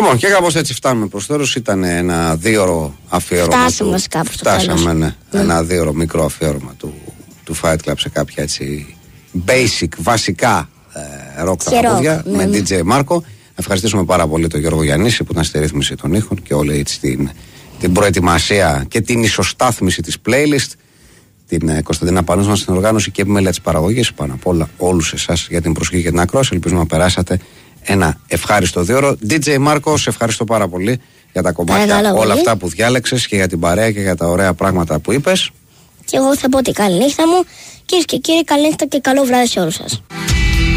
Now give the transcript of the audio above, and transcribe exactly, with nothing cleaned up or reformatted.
Λοιπόν, και κάπως έτσι φτάνουμε προς τέλος. Ήταν ένα δύο-ώρο αφιέρωμα. Φτάσαμε του... κάπου στο Φτάσαμε, ναι. ναι. Ένα δύο-ώρο μικρό αφιέρωμα του, του Fight Club σε κάποια έτσι basic, βασικά ε, rock τραγούδια ναι, με ναι. ντι τζέι Μάρκο. Ευχαριστήσουμε πάρα πολύ τον Γιώργο Γιαννίση που ήταν στη ρύθμιση των ήχων και όλη έτσι την, την προετοιμασία και την ισοστάθμιση της playlist. Την ε, Κωνσταντίνα Πανούσμα στην οργάνωση και επιμέλεια της παραγωγής. Πάνω απ' όλα, όλους εσάς για την προσοχή και την ακρόαση. Ελπίζουμε να περάσατε ένα ευχάριστο δύο-ώρο. ντι τζέι Μάρκο, σε ευχαριστώ πάρα πολύ για τα κομμάτια, όλα πολύ. Αυτά που διάλεξες και για την παρέα και για τα ωραία πράγματα που είπες. Και εγώ θα πω ότι καλή νύχτα μου. Κυρίες και κύριοι, καλή νύχτα και καλό βράδυ σε όλους σας.